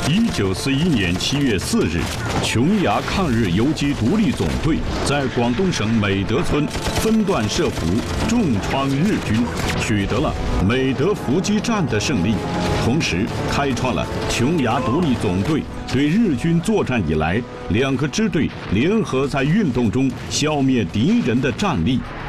1941年7月4日，琼崖抗日游击独立总队在广东省美德村分段设伏，重创日军，取得了美德伏击战的胜利，同时开创了琼崖独立总队对日军作战以来2个支队联合在运动中消灭敌人的战例。